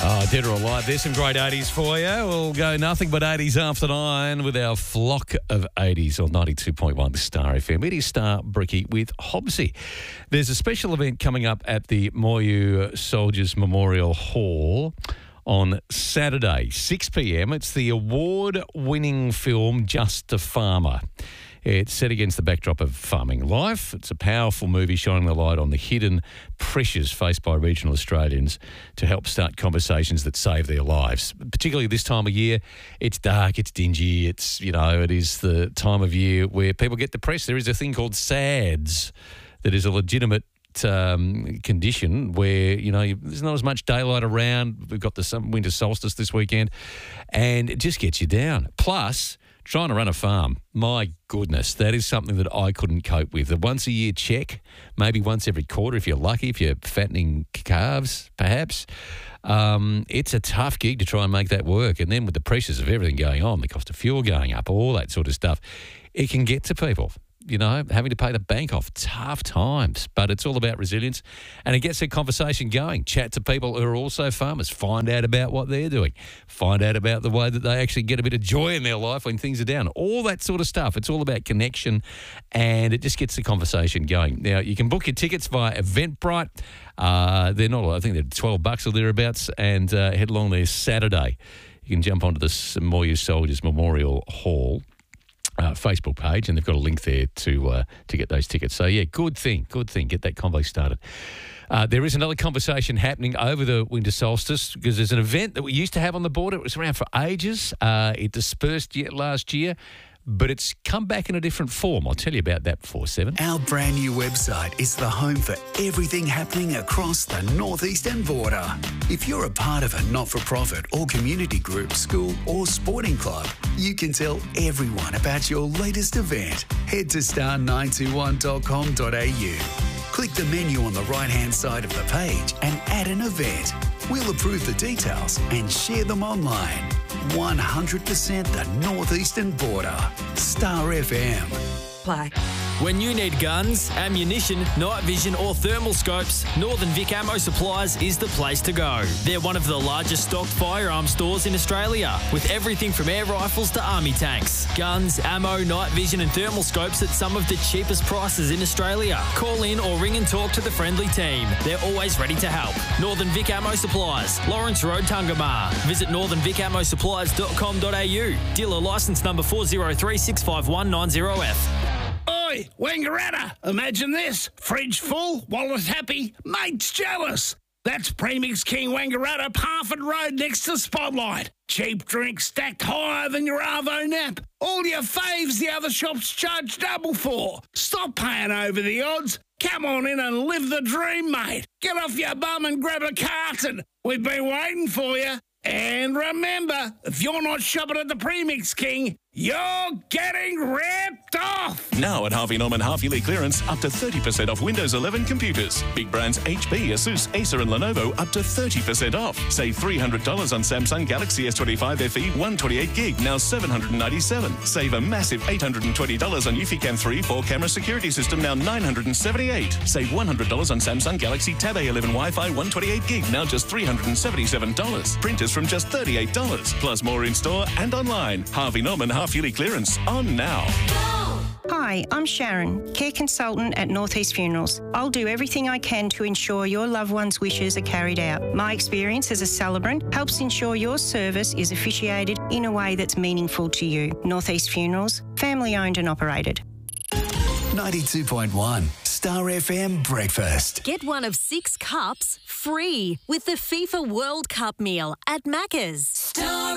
Dead or Alive. There's some great 80s for you. We'll go nothing but 80s after 9 with our flock of 80s on 92.1 Star FM. It is Star Bricky with Hobbsy. There's a special event coming up at the Moyu Soldiers Memorial Hall on Saturday, 6 p.m. It's the award-winning film Just a Farmer. It's set against the backdrop of farming life. It's a powerful movie shining the light on the hidden pressures faced by regional Australians to help start conversations that save their lives. Particularly this time of year, it's dark, it's dingy, it is the time of year where people get depressed. There is a thing called SADS that is a legitimate condition where, there's not as much daylight around. We've got the winter solstice this weekend, and it just gets you down. Plus, trying to run a farm, my goodness, that is something that I couldn't cope with. The once-a-year check, maybe once every quarter if you're lucky, if you're fattening calves, perhaps. It's a tough gig to try and make that work. And then with the pressures of everything going on, the cost of fuel going up, all that sort of stuff, it can get to people. Having to pay the bank off, tough times. But it's all about resilience, and it gets a conversation going. Chat to people who are also farmers. Find out about what they're doing. Find out about the way that they actually get a bit of joy in their life when things are down. All that sort of stuff. It's all about connection, and it just gets the conversation going. Now, you can book your tickets via Eventbrite. They're not, I think they're $12 or thereabouts, and head along there Saturday. You can jump onto the Moyu Soldiers Memorial Hall Facebook page, and they've got a link there to get those tickets. So, yeah, good thing. Get that convo started. There is another conversation happening over the winter solstice because there's an event that we used to have on the border. It was around for ages. It dispersed last year, but it's come back in a different form. I'll tell you about that before 7. Our brand new website is the home for everything happening across the northeastern border. If you're a part of a not-for-profit or community group, school or sporting club, you can tell everyone about your latest event. Head to star921.com.au. Click the menu on the right-hand side of the page and add an event. We'll approve the details and share them online. 100% the northeastern border. Star FM. Play. When you need guns, ammunition, night vision or thermal scopes, Northern Vic Ammo Supplies is the place to go. They're one of the largest stocked firearm stores in Australia, with everything from air rifles to army tanks. Guns, ammo, night vision and thermal scopes at some of the cheapest prices in Australia. Call in or ring and talk to the friendly team. They're always ready to help. Northern Vic Ammo Supplies, Lawrence Road, Tungamar. Visit northernvicamosupplies.com.au. Dealer licence number 403651990F. Oi, Wangaratta, imagine this. Fridge full, wallet happy, mates jealous. That's Premix King Wangaratta, Parford Road next to Spotlight. Cheap drinks stacked higher than your Arvo nap. All your faves the other shops charge double for. Stop paying over the odds. Come on in and live the dream, mate. Get off your bum and grab a carton. We've been waiting for you. And remember, if you're not shopping at the Premix King, you're getting ripped off. Now at Harvey Norman half-yearly clearance, up to 30% off Windows 11 computers. Big brands HP, Asus, Acer and Lenovo up to 30% off. Save $300 on Samsung Galaxy S25 FE 128GB, now $797. Save a massive $820 on Eufy Cam 3 4-camera security system, now $978. Save $100 on Samsung Galaxy Tab A11 Wi-Fi 128GB, now just $377. Printers from just $38. Plus more in-store and online. Harvey Norman half-yearly clearance on now. Hi, I'm Sharon, care consultant at Northeast Funerals. I'll do everything I can to ensure your loved one's wishes are carried out. My experience as a celebrant helps ensure your service is officiated in a way that's meaningful to you. Northeast Funerals, family owned and operated. 92.1 Star FM Breakfast. Get one of 6 cups free with the FIFA World Cup meal at Macca's. Star